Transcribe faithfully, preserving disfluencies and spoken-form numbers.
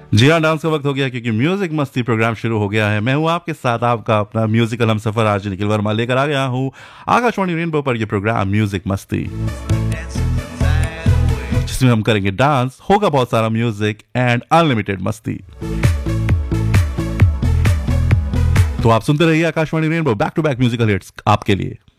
जी हाँ, डांस का वक्त हो गया क्योंकि म्यूजिक मस्ती प्रोग्राम शुरू हो गया है। मैं हूँ आपके साथ आपका अपना म्यूजिकल हमसफर आज निखिल वर्मा लेकर आ गया हूँ आकाशवाणी रेनबो पर ये प्रोग्राम म्यूजिक मस्ती, जिसमें हम करेंगे डांस, होगा बहुत सारा म्यूजिक एंड अनलिमिटेड मस्ती। तो आप सुनते रहिए Akashvani rainbow, back to back musical hits आपके लिए।